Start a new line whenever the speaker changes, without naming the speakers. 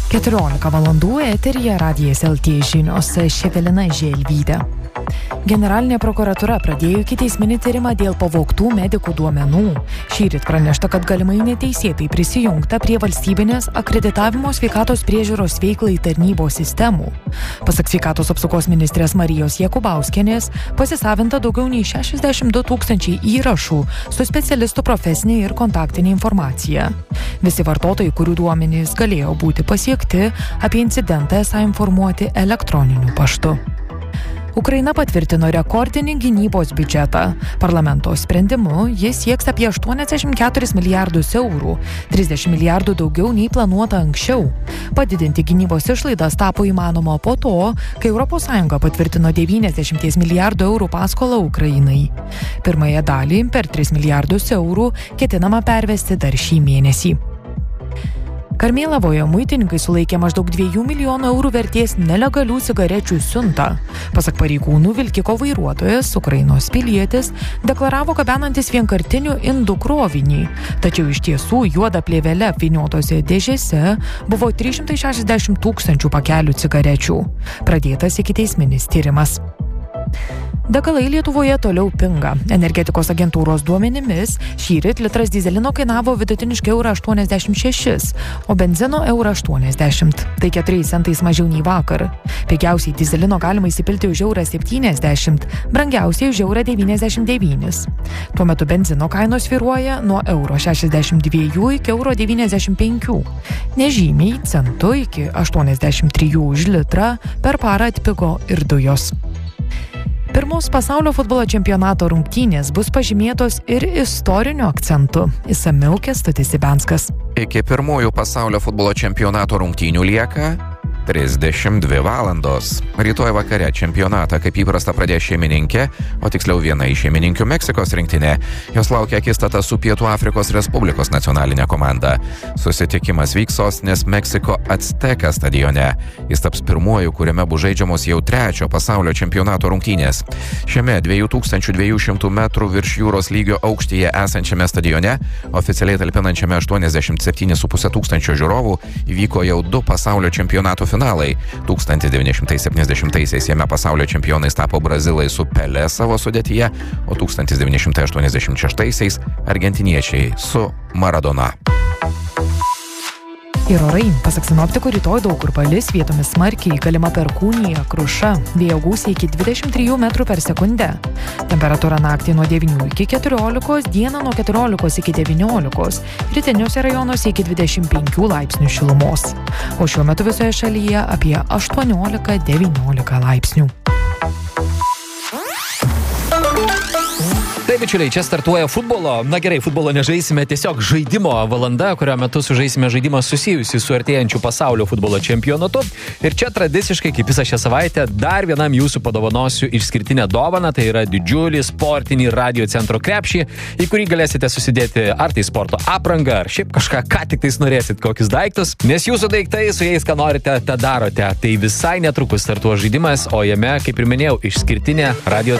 14 valandų eteryje Radijas LT žinios, Ševelina Želvytė. Generalinė prokuratūra pradėjo ikiteisminį tyrimą dėl pavogtų medikų duomenų. Šįryt pranešta, kad galimai neteisėtai prisijungta prie valstybinės akreditavimo sveikatos priežiūros veiklai tarnybos sistemų. Pasak sveikatos apsaugos ministrės Marijos Jakubauskienės, pasisavinta daugiau nei 62 000 įrašų su specialistų profesinė ir kontaktinė informacija. Visi vartotojai, kurių duomenys galėjo būti pasiekti, apie incidentą esą informuoti elektroniniu paštu. Ukraina patvirtino rekordinį gynybos biudžetą. Parlamento sprendimu jis sieks apie 84 milijardus eurų, 30 milijardų daugiau nei planuota anksčiau. Padidinti gynybos išlaidas tapo įmanoma po to, kai ES patvirtino 90 milijardų eurų paskolą Ukrainai. Pirmąją dalį per 3 milijardus eurų ketinama pervesti dar šį mėnesį. Karmėlavoje muitininkai sulaikė maždaug 2 milijonų eurų vertės nelegalių cigarečių siuntą. Pasak pareigūnų, vilkiko vairuotojas, Ukrainos pilietis, deklaravo gabenantis vienkartinių indų krovinį. Tačiau iš tiesų juoda plėvele apvyniotose dėžėse buvo 360 000 pakelių cigarečių. Pradėtas ikiteisminis tyrimas. Degalai Lietuvoje toliau pinga. Energetikos agentūros duomenimis šįryt litras dyzelino kainavo vidutiniškai €86, o benzino €80. Tai 4 centais mažiau nei vakar. Pigiausiai dyzelino galima įsipilti už €70, brangiausiai už €99. Tuo metu benzino kainos svyruoja nuo €62 iki €95. Nežymiai centu iki 83 už litrą per parą atpigo ir dujos. Pirmos pasaulio futbolo čempionato rungtynės bus pažymėtos ir istoriniu akcentu. Išsamiau Kęstutis Ibenskas.
Iki pirmųjų pasaulio futbolo čempionato rungtynių lieka 32 valandos. Rytoj vakare čempionatą kaip įprasta pradės šeimininkė, o tiksliau viena iš šeimininkių Meksikos rinktinė. Jos laukia akistata su Pietų Afrikos Respublikos nacionalinė komanda. Susitikimas vyks sostinės Meksiko Azteca stadione. Jis taps pirmuoju, kuriame bus žaidžiamos jau 3 pasaulio čempionato rungtynės. Šiame 2200 metrų virš jūros lygio aukštyje esančiame stadione, oficialiai talpinančiame 87,5 tūkstančio žiūrovų, įvyko jau 2 pasaulio čempionato finalai. 1970-aisiais jame pasaulio čempionais tapo brazilai su Pelé savo sudėtyje, o 1986-aisiais argentiniečiai su Maradona.
Ir orai, pasak sinoptikų, rytoj daug kur palis, vietomis smarkiai, galima perkūnija, kruša, vėjo gūsiai iki 23 metrų per sekundę. Temperatūra naktį nuo 9 iki 14, dieną nuo 14 iki 19, rytiniuose rajonuose iki 25 laipsnių šilumos. O šiuo metu visoje šalyje apie 18-19 laipsnių.
Taip, bičiuliai, čia startuoja futbolo. Na gerai, futbolo nežaisime, tiesiog žaidimo valanda, kurio metu sužaisime žaidimą susijusį su artėjančiu pasaulio futbolo čempionatu. Ir čia tradiciškai, kaip visą šią savaitę, dar vienam jūsų padovanosiu išskirtinę dovaną. Tai yra didžiulį sportinį radio centro krepšį, į kurį galėsite susidėti ar tai sporto aprangą, ar šiaip kažką, ką tik tais norėsit, kokius daiktus. Nes jūsų daiktai, su jais ką norite, tą darote. Tai visai netrukus startuos žaidimas, o jame, kaip ir minėjau, išskirtinė radio